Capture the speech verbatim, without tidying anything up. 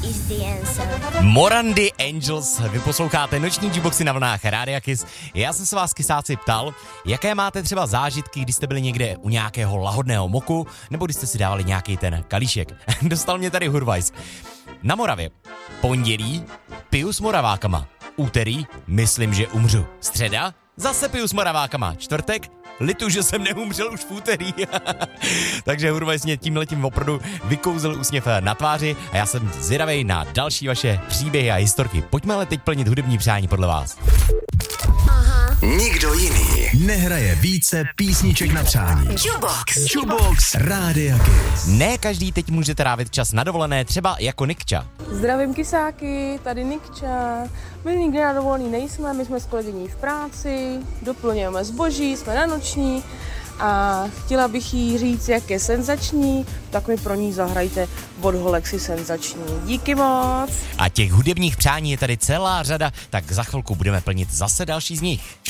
is the answer. Morandy Angels, vy posloucháte noční jukeboxy na vlnách Rádia Kiss. Já jsem se vás, kysáci, ptal, jaké máte třeba zážitky, když jste byli někde u nějakého lahodného moku, nebo když jste si dávali nějaký ten kalíšek. Dostal mě tady Hurvajs. Na Moravě. Pondělí piju s Moravákama. Úterý myslím, že umřu. Středa zase piju s Moravákama. Čtvrtek litu, že jsem neumřel už v úterý. Takže Hurvajs mě tímhletím opravdu vykouzl úsměv na tváři a já jsem zvědavej na další vaše příběhy a historky. Pojďme ale teď plnit hudební přání podle vás. Aha. Nikdo jiný nehraje více písniček na přání. Jukebox. Jukebox Rádia Kiss. Ne každý teď může trávit čas na dovolené, třeba jako Nikča. Zdravím kysáky, tady Nikča. My nikdy na dovolený nejsme, my jsme s kolegyní v práci, doplňujeme zboží, jsme na noční a chtěla bych jí říct, jak je senzační, tak mi pro ní zahrajte od Holexy senzační. Díky moc. A těch hudebních přání je tady celá řada, tak za chvilku budeme plnit zase další z nich.